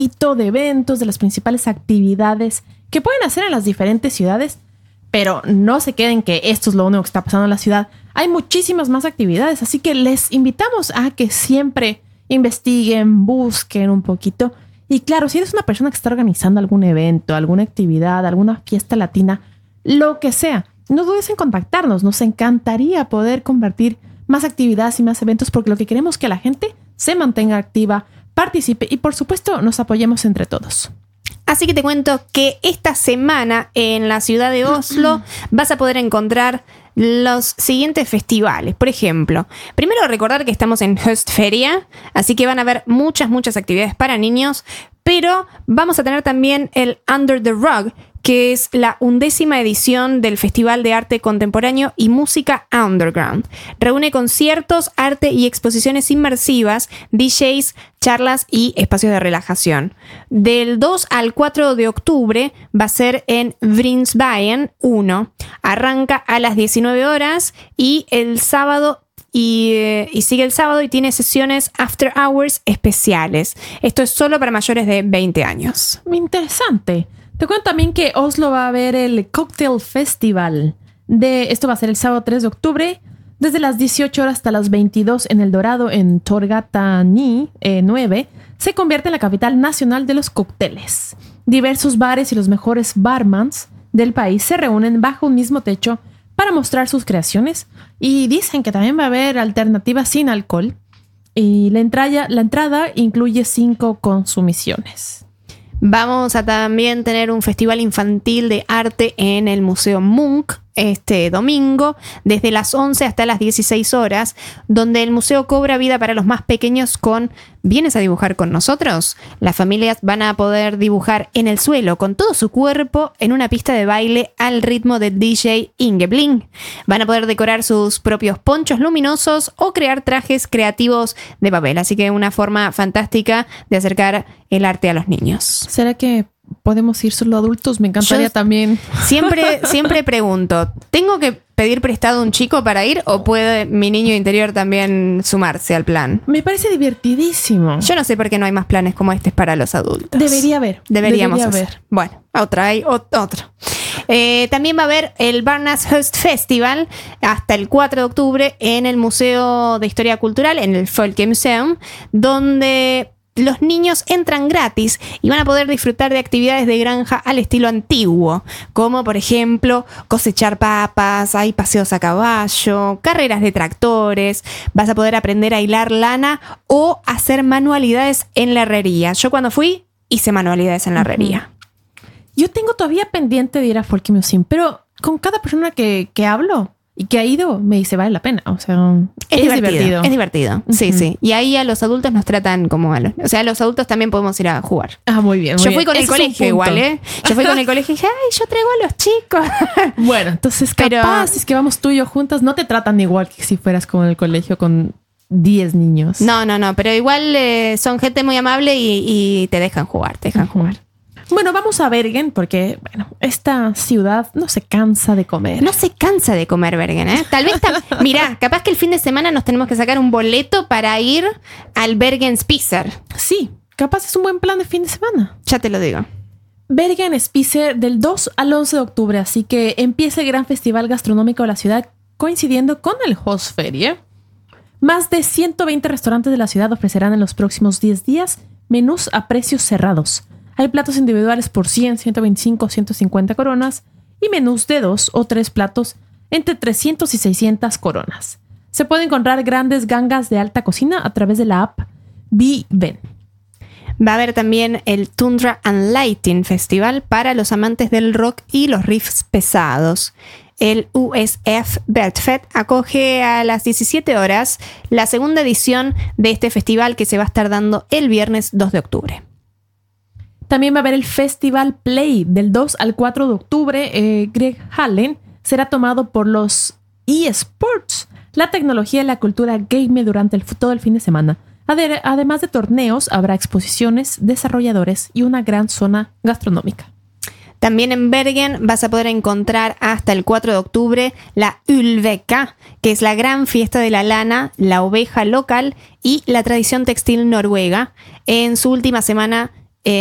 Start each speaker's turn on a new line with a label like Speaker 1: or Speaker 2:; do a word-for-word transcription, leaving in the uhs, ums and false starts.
Speaker 1: de eventos, de las principales actividades que pueden hacer en las diferentes ciudades, pero no se queden que esto es lo único que está pasando en la ciudad. Hay muchísimas más actividades, así que les invitamos a que siempre investiguen, busquen un poquito. Y claro, si eres una persona que está organizando algún evento, alguna actividad, alguna fiesta latina, lo que sea, no dudes en contactarnos. Nos encantaría poder compartir más actividades y más eventos, porque lo que queremos es que la gente se mantenga activa, participe y por supuesto nos apoyemos entre todos.
Speaker 2: Así que te cuento que esta semana en la ciudad de Oslo vas a poder encontrar los siguientes festivales. Por ejemplo, primero recordar que estamos en Höstferia, así que van a haber muchas, muchas actividades para niños, pero vamos a tener también el Under the Rug, que es la undécima edición del Festival de Arte Contemporáneo y Música Underground. Reúne conciertos, arte y exposiciones inmersivas, D Js, charlas y espacios de relajación. Del dos al cuatro de octubre va a ser en Vrinsveien uno. Arranca a las diecinueve horas y el sábado Y, eh, y sigue el sábado y tiene sesiones after hours especiales. Esto es solo para mayores de veinte años.
Speaker 1: Interesante. Te cuento también que Oslo va a haber el Cocktail Festival. De, esto va a ser el sábado tres de octubre, desde las dieciocho horas hasta las veintidós en El Dorado, en Torgatani eh, nueve. Se convierte en la capital nacional de los cócteles. Diversos bares y los mejores barmans del país se reúnen bajo un mismo techo para mostrar sus creaciones, y dicen que también va a haber alternativas sin alcohol, y la entrada, la entrada incluye cinco consumiciones.
Speaker 2: Vamos a también tener un festival infantil de arte en el Museo Munch este domingo, desde las once hasta las dieciséis horas, donde el museo cobra vida para los más pequeños con ¿vienes a dibujar con nosotros? Las familias van a poder dibujar en el suelo con todo su cuerpo en una pista de baile al ritmo del D J Ingebling. Van a poder decorar sus propios ponchos luminosos o crear trajes creativos de papel, así que una forma fantástica de acercar el arte a los niños.
Speaker 1: ¿Será que podemos ir solo adultos? Me encantaría. Yo también.
Speaker 2: Siempre, siempre pregunto, ¿tengo que pedir prestado a un chico para ir o puede mi niño interior también sumarse al plan?
Speaker 1: Me parece divertidísimo.
Speaker 2: Yo no sé por qué no hay más planes como este para los adultos.
Speaker 1: Debería haber.
Speaker 2: Deberíamos
Speaker 1: Debería
Speaker 2: hacer.
Speaker 1: haber.
Speaker 2: Bueno, otra hay, otro. Eh, también va a haber el Barnas Höst Festival hasta el cuatro de octubre en el Museo de Historia Cultural, en el Folkemuseum, donde los niños entran gratis y van a poder disfrutar de actividades de granja al estilo antiguo, como por ejemplo cosechar papas, hay paseos a caballo, carreras de tractores, vas a poder aprender a hilar lana o hacer manualidades en la herrería. Yo cuando fui hice manualidades en la herrería.
Speaker 1: Yo tengo todavía pendiente de ir a Folkemuseum, pero con cada persona que, que hablo y que ha ido, me dice, vale la pena. O sea,
Speaker 2: es,
Speaker 1: es
Speaker 2: divertido,
Speaker 1: divertido.
Speaker 2: Es divertido,
Speaker 1: Uh-huh.
Speaker 2: sí, sí. Y ahí a los adultos nos tratan como a los... O sea, a los adultos también podemos ir a jugar.
Speaker 1: Ah, muy bien, muy
Speaker 2: Yo
Speaker 1: bien.
Speaker 2: fui con
Speaker 1: Ese
Speaker 2: el colegio igual, ¿eh? Yo fui con el colegio y dije, ay, yo traigo a los chicos.
Speaker 1: Bueno, entonces capaz,
Speaker 2: Pero,
Speaker 1: si es que vamos tú y yo juntas, no te tratan igual que si fueras con el colegio con diez niños.
Speaker 2: No, no, no. Pero igual eh, son gente muy amable y, y te dejan jugar, te dejan
Speaker 1: Uh-huh.
Speaker 2: jugar.
Speaker 1: Bueno, vamos a Bergen porque, bueno, esta ciudad no se cansa de comer.
Speaker 2: No se cansa de comer Bergen, ¿eh? Tal vez, tam- mirá, capaz que el fin de semana nos tenemos que sacar un boleto para ir al Bergen Spiser.
Speaker 1: Sí, capaz es un buen plan de fin de semana.
Speaker 2: Ya te lo digo.
Speaker 1: Bergen Spiser del dos al once de octubre, así que empieza el gran festival gastronómico de la ciudad coincidiendo con el Höstferie. Más de ciento veinte restaurantes de la ciudad ofrecerán en los próximos diez días menús a precios cerrados. Hay platos individuales por cien, ciento veinticinco, ciento cincuenta coronas y menús de dos o tres platos entre trescientas y seiscientas coronas. Se pueden encontrar grandes gangas de alta cocina a través de la app Viven.
Speaker 2: Va a haber también el Tundra and Lighting Festival para los amantes del rock y los riffs pesados. El U S F Beltfest acoge a las diecisiete horas la segunda edición de este festival que se va a estar dando el viernes dos de octubre.
Speaker 1: También va a haber el Festival Play del dos al cuatro de octubre. Eh, Greg Hallen será tomado por los eSports, la tecnología y la cultura gamer durante el, todo el fin de semana. Ade- además de torneos, habrá exposiciones, desarrolladores y una gran zona gastronómica.
Speaker 2: También en Bergen vas a poder encontrar hasta el cuatro de octubre la Ulveka, que es la gran fiesta de la lana, la oveja local y la tradición textil noruega. En su última semana